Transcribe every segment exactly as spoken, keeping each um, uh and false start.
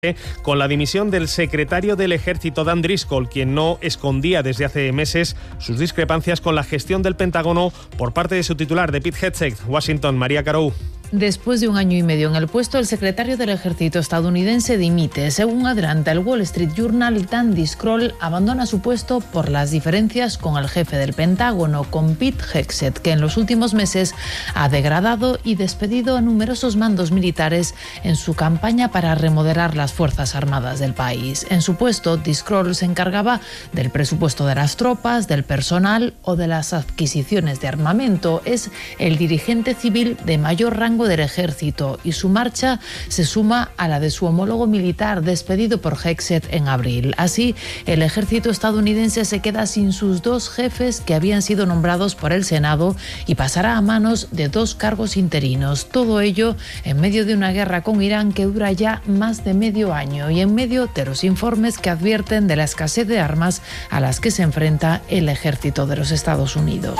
con la dimisión del secretario del Ejército Dan Driscoll, quien no escondía desde hace meses sus discrepancias con la gestión del Pentágono por parte de su titular, de Pete Hegseth. Washington, María Carou. Después de un año y medio en el puesto, el secretario del Ejército estadounidense dimite. Según adelanta el Wall Street Journal, Dan Driscoll abandona su puesto por las diferencias con el jefe del Pentágono, con Pete Hegseth, que en los últimos meses ha degradado y despedido a numerosos mandos militares en su campaña para remodelar las Fuerzas Armadas del país. En su puesto, Driscoll se encargaba del presupuesto de las tropas, del personal o de las adquisiciones de armamento. Es el dirigente civil de mayor rango del Ejército y su marcha se suma a la de su homólogo militar, despedido por Hegseth en abril. Así, el Ejército estadounidense se queda sin sus dos jefes que habían sido nombrados por el Senado y pasará a manos de dos cargos interinos. Todo ello en medio de una guerra con Irán que dura ya más de medio año y en medio de los informes que advierten de la escasez de armas a las que se enfrenta el Ejército de los Estados Unidos.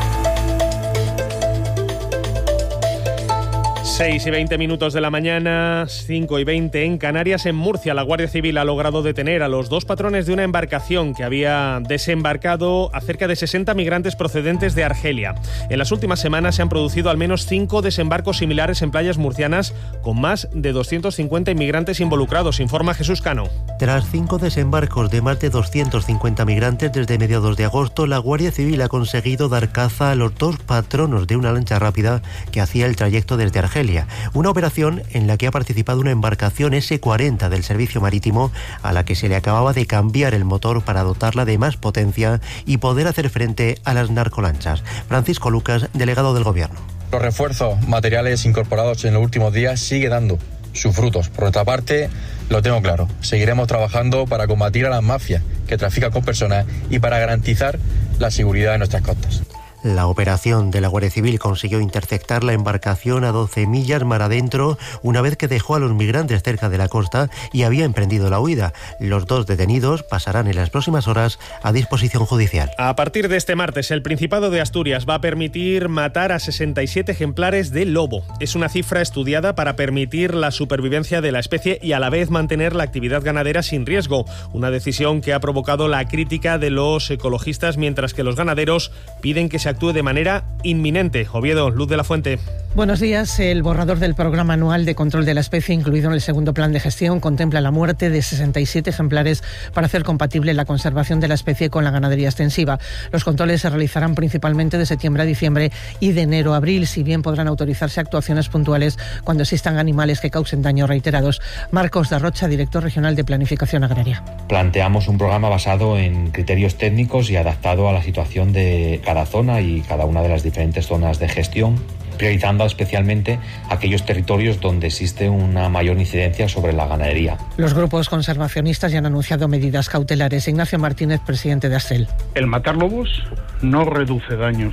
seis y veinte minutos de la mañana, cinco y veinte en Canarias. En Murcia, la Guardia Civil ha logrado detener a los dos patrones de una embarcación que había desembarcado a cerca de sesenta migrantes procedentes de Argelia. En las últimas semanas se han producido al menos cinco desembarcos similares en playas murcianas con más de doscientos cincuenta inmigrantes involucrados, informa Jesús Cano. Tras cinco desembarcos de más de doscientos cincuenta migrantes desde mediados de agosto, la Guardia Civil ha conseguido dar caza a los dos patronos de una lancha rápida que hacía el trayecto desde Argelia. Una operación en la que ha participado una embarcación ese cuarenta del Servicio Marítimo a la que se le acababa de cambiar el motor para dotarla de más potencia y poder hacer frente a las narcolanchas. Francisco Lucas, delegado del Gobierno. Los refuerzos materiales incorporados en los últimos días sigue dando sus frutos. Por otra parte, lo tengo claro, seguiremos trabajando para combatir a las mafias que trafican con personas y para garantizar la seguridad de nuestras costas. La operación de la Guardia Civil consiguió interceptar la embarcación a doce millas mar adentro una vez que dejó a los migrantes cerca de la costa y había emprendido la huida. Los dos detenidos pasarán en las próximas horas a disposición judicial. A partir de este martes, el Principado de Asturias va a permitir matar a sesenta y siete ejemplares de lobo. Es una cifra estudiada para permitir la supervivencia de la especie y a la vez mantener la actividad ganadera sin riesgo. Una decisión que ha provocado la crítica de los ecologistas, mientras que los ganaderos piden que se actúe de manera inminente. Oviedo, Luz de la Fuente. Buenos días. El borrador del programa anual de control de la especie, incluido en el segundo plan de gestión, contempla la muerte de sesenta y siete ejemplares para hacer compatible la conservación de la especie con la ganadería extensiva. Los controles se realizarán principalmente de septiembre a diciembre y de enero a abril, si bien podrán autorizarse actuaciones puntuales cuando existan animales que causen daños reiterados. Marcos de Rocha, director regional de Planificación Agraria. Planteamos un programa basado en criterios técnicos y adaptado a la situación de cada zona y cada una de las diferentes zonas de gestión, priorizando especialmente aquellos territorios donde existe una mayor incidencia sobre la ganadería. Los grupos conservacionistas ya han anunciado medidas cautelares. Ignacio Martínez, presidente de ASEL. El matar lobos no reduce daños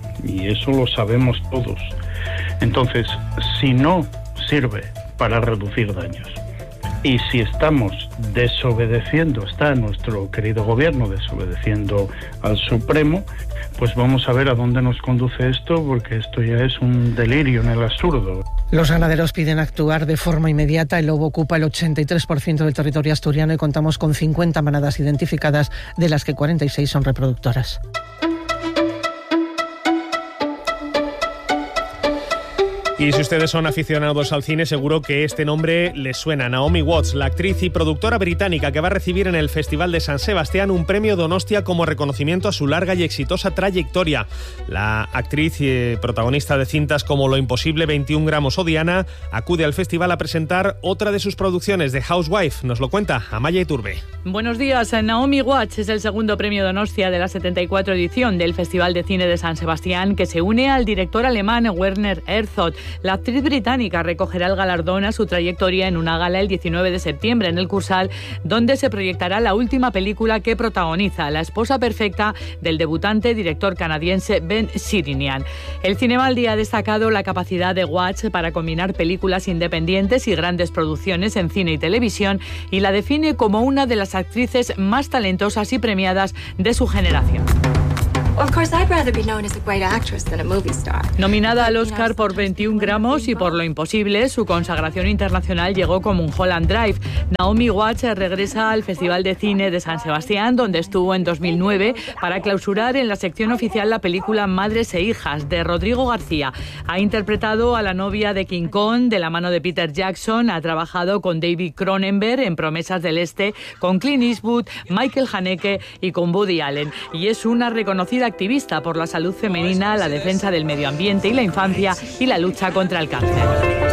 y eso lo sabemos todos. Entonces, si no sirve para reducir daños y si estamos desobedeciendo, está nuestro querido gobierno desobedeciendo al Supremo, pues vamos a ver a dónde nos conduce esto, porque esto ya es un delirio en el absurdo. Los ganaderos piden actuar de forma inmediata. El lobo ocupa el ochenta y tres por ciento del territorio asturiano y contamos con cincuenta manadas identificadas, de las que cuarenta y seis son reproductoras. Y si ustedes son aficionados al cine, seguro que este nombre les suena. Naomi Watts, la actriz y productora británica que va a recibir en el Festival de San Sebastián un premio Donostia como reconocimiento a su larga y exitosa trayectoria. La actriz y protagonista de cintas como Lo Imposible, veintiún gramos o Diana acude al festival a presentar otra de sus producciones, The Housewife. Nos lo cuenta Amaya Iturbe. Buenos días. Naomi Watts es el segundo premio Donostia de la setenta y cuatro edición del Festival de Cine de San Sebastián, que se une al director alemán Werner Herzog. La actriz británica recogerá el galardón a su trayectoria en una gala el diecinueve de septiembre en el Cursal, donde se proyectará la última película que protagoniza, La esposa perfecta del debutante director canadiense Ben Sirinian. El Cinemaldi ha destacado la capacidad de Watts para combinar películas independientes y grandes producciones en cine y televisión y la define como una de las actrices más talentosas y premiadas de su generación. Nominada al Oscar por veintiún gramos y por Lo imposible, su consagración internacional llegó como un Mulholland Drive. Naomi Watts regresa al Festival de Cine de San Sebastián, donde estuvo en dos mil nueve, para clausurar en la sección oficial la película Madres e hijas, de Rodrigo García. Ha interpretado a la novia de King Kong de la mano de Peter Jackson, ha trabajado con David Cronenberg en Promesas del Este, con Clint Eastwood, Michael Haneke y con Woody Allen. Y es una reconocida activista por la salud femenina, la defensa del medio ambiente y la infancia y la lucha contra el cáncer.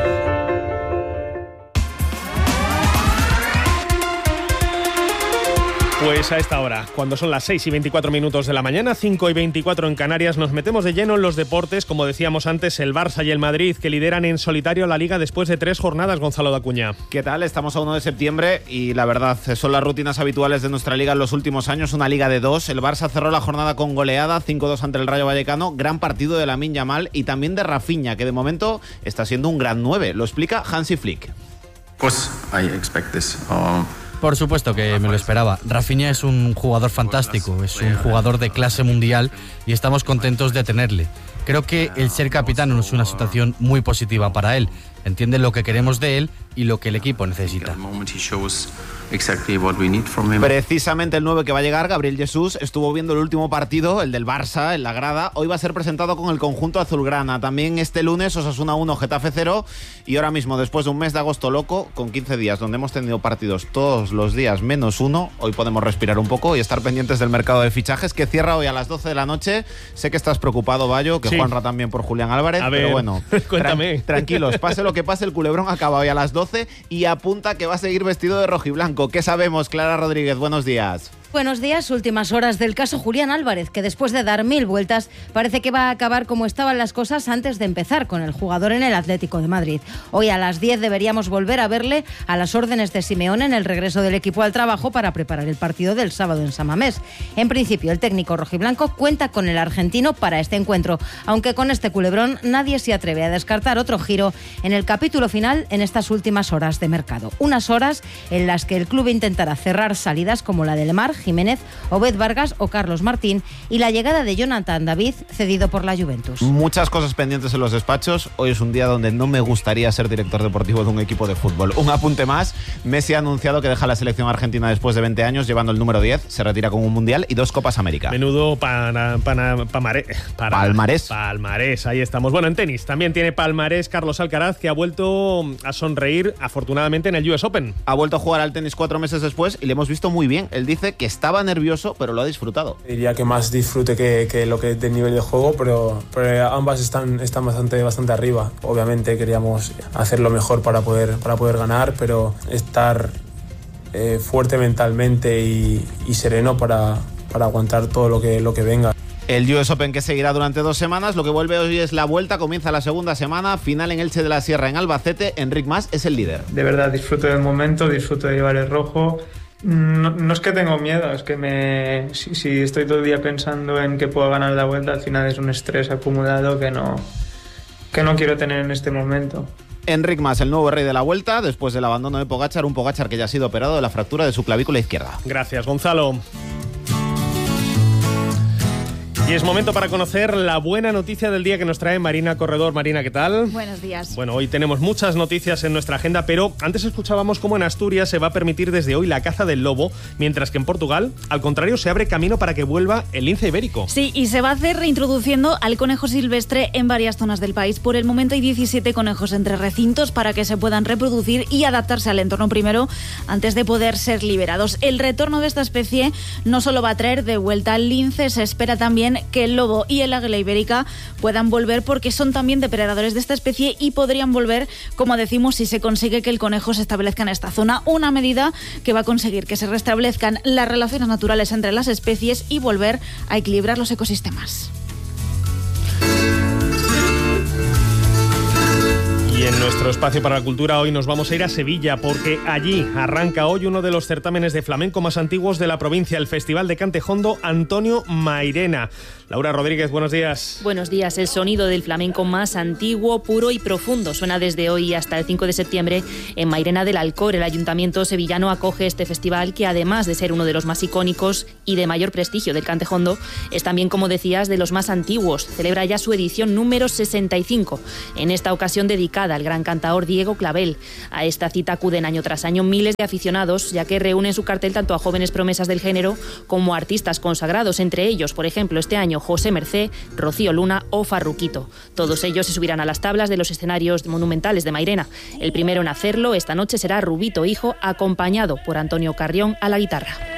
Pues a esta hora, cuando son las seis y veinticuatro minutos de la mañana, cinco y veinticuatro en Canarias, nos metemos de lleno en los deportes. Como decíamos antes, el Barça y el Madrid, que lideran en solitario la Liga después de tres jornadas. Gonzalo Dacuña. ¿Qué tal? Estamos a uno de septiembre y la verdad son las rutinas habituales de nuestra Liga en los últimos años. Una Liga de dos. El Barça cerró la jornada con goleada, cinco dos ante el Rayo Vallecano. Gran partido de Lamine Yamal y también de Rafinha, que de momento está siendo un gran nueve. Lo explica Hansi Flick. Pues I expect this. Uh... Por supuesto que me lo esperaba. Rafinha es un jugador fantástico, es un jugador de clase mundial y estamos contentos de tenerle. Creo que el ser capitán es una situación muy positiva para él. Entiende lo que queremos de él y lo que el equipo necesita. Precisamente el nueve que va a llegar, Gabriel Jesús, estuvo viendo el último partido, el del Barça, en la grada. Hoy va a ser presentado con el conjunto azulgrana. También este lunes, Osasuna uno, Getafe cero. Y ahora mismo, después de un mes de agosto loco, con quince días donde hemos tenido partidos todos los días menos uno, hoy podemos respirar un poco y estar pendientes del mercado de fichajes, que cierra hoy a las doce de la noche. Sé que estás preocupado, Bayo, que sí. Juanra también por Julián Álvarez, a ver, pero bueno, cuéntame. Tra- tranquilos, pase lo que pase, el culebrón acaba hoy a las doce y apunta que va a seguir vestido de rojiblanco. ¿Qué sabemos, Clara Rodríguez? Buenos días. Buenos días, últimas horas del caso Julián Álvarez, que después de dar mil vueltas parece que va a acabar como estaban las cosas antes de empezar con el jugador en el Atlético de Madrid. Hoy a las diez deberíamos volver a verle a las órdenes de Simeone en el regreso del equipo al trabajo para preparar el partido del sábado en San Mamés. En principio, el técnico rojiblanco cuenta con el argentino para este encuentro, aunque con este culebrón nadie se atreve a descartar otro giro en el capítulo final en estas últimas horas de mercado. Unas horas en las que el club intentará cerrar salidas como la de Lemar, Jiménez, Obed Vargas o Carlos Martín y la llegada de Jonathan David, cedido por la Juventus. Muchas cosas pendientes en los despachos. Hoy es un día donde no me gustaría ser director deportivo de un equipo de fútbol. Un apunte más, Messi ha anunciado que deja la selección argentina después de veinte años, llevando el número diez, se retira con un Mundial y dos Copas América. Menudo pana, pana, pamare, para, palmarés. Palmarés, ahí estamos. Bueno, en tenis también tiene palmarés Carlos Alcaraz, que ha vuelto a sonreír, afortunadamente, en el U S Open. Ha vuelto a jugar al tenis cuatro meses después y le hemos visto muy bien. Él dice que estaba nervioso, pero lo ha disfrutado. Diría que más disfrute que, que lo que del nivel de juego, pero, pero ambas están, están bastante, bastante arriba. Obviamente queríamos hacer lo mejor para poder, para poder ganar, pero estar eh, fuerte mentalmente y, y sereno para, para aguantar todo lo que, lo que venga. El U S Open que seguirá durante dos semanas. Lo que vuelve hoy es la vuelta. Comienza la segunda semana. Final en Elche de la Sierra, en Albacete. Enric Mas es el líder. De verdad, disfruto del momento, disfruto de llevar el rojo. No, no es que tengo miedo, es que me si, si estoy todo el día pensando en que puedo ganar la vuelta, al final es un estrés acumulado que no, que no quiero tener en este momento. Enric Mas, el nuevo rey de la Vuelta, después del abandono de Pogačar, un Pogačar que ya ha sido operado de la fractura de su clavícula izquierda. Gracias, Gonzalo. Y es momento para conocer la buena noticia del día que nos trae Marina Corredor. Marina, ¿qué tal? Buenos días. Bueno, hoy tenemos muchas noticias en nuestra agenda, pero antes escuchábamos cómo en Asturias se va a permitir desde hoy la caza del lobo, mientras que en Portugal, al contrario, se abre camino para que vuelva el lince ibérico. Sí, y se va a hacer reintroduciendo al conejo silvestre en varias zonas del país. Por el momento hay diecisiete conejos entre recintos para que se puedan reproducir y adaptarse al entorno primero antes de poder ser liberados. El retorno de esta especie no solo va a traer de vuelta al lince, se espera también que el lobo y el águila ibérica puedan volver porque son también depredadores de esta especie y podrían volver, como decimos, si se consigue que el conejo se establezca en esta zona. Una medida que va a conseguir que se restablezcan las relaciones naturales entre las especies y volver a equilibrar los ecosistemas. Y en nuestro espacio para la cultura hoy nos vamos a ir a Sevilla porque allí arranca hoy uno de los certámenes de flamenco más antiguos de la provincia, el Festival de Cantejondo Antonio Mairena. Laura Rodríguez, buenos días. Buenos días. El sonido del flamenco más antiguo, puro y profundo suena desde hoy hasta el cinco de septiembre en Mairena del Alcor. El ayuntamiento sevillano acoge este festival que, además de ser uno de los más icónicos y de mayor prestigio del Cantejondo, es también, como decías, de los más antiguos. Celebra ya su edición número sesenta y cinco, en esta ocasión dedicada al gran cantaor Diego Clavel. A esta cita acuden año tras año miles de aficionados, ya que reúne en su cartel tanto a jóvenes promesas del género como a artistas consagrados, entre ellos, por ejemplo, este año José Mercé, Rocío Luna o Farruquito. Todos ellos se subirán a las tablas de los escenarios monumentales de Mairena. El primero en hacerlo esta noche será Rubito Hijo, acompañado por Antonio Carrión a la guitarra.